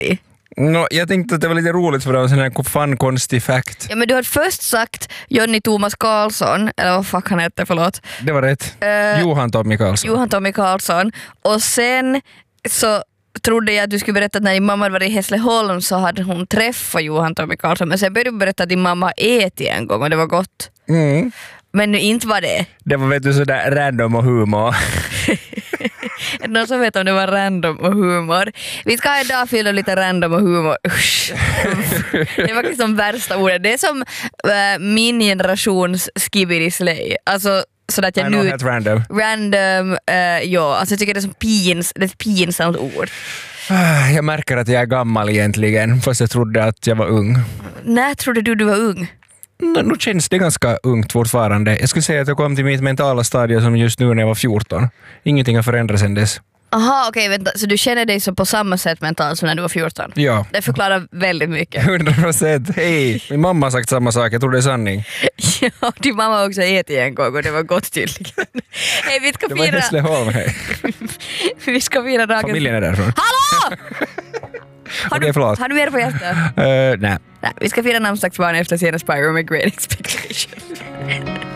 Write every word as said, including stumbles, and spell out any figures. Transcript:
No, jag tänkte att det var lite roligt för det var en sån här fun-konstig fact. Ja, men du hade först sagt Johnny Thomas Karlsson, eller vad fuck han heter, förlåt. Det var rätt. Uh, Johan Tommy Karlsson. Johan Tommy Karlsson. Och sen så trodde jag att du skulle berätta att när din mamma var i Hässleholm så hade hon träffat Johan Tommy Karlsson. Men sen började du berätta att din mamma ätit en gång och det var gott. Mm. Men nu inte var det. Det var, vet du, sådär random och humor. Någon som vet om det var random och humor. Vi ska idag fylla lite random och humor. Usch. Det är faktiskt de värsta orden. Det är som äh, min generations skibidi-slay. Alltså så att jag I nu... know, random. Random, äh, ja. Alltså jag tycker det är som pins, det är ett pinsamt ord. Jag märker att jag är gammal egentligen, fast jag trodde att jag var ung. När trodde du du var ung? Nu, nu känns det ganska ungt fortfarande. Jag skulle säga att jag kom till mitt mentala stadie som just nu när jag var fjorton. Ingenting har förändrats sedan dess. Aha, okej, okay, vänta. Så du känner dig så på samma sätt mentalt som när du var fjorton? Ja. Det förklarar väldigt mycket. Hundra procent. Hej, min mamma har sagt samma sak. Jag tror det är sanning. Ja, din mamma har också ätit en gång och det var gott tydligen. Hej, vi ska det var fira... Hässleholm, hej. Vi ska fira dagens... Familjen är därifrån. Hallå! Har du, okay, har du mer på hjärtat? Uh, nej. Nej. Vi ska fira namnsdagsbarn efter senaste Spyro med Great Expectations.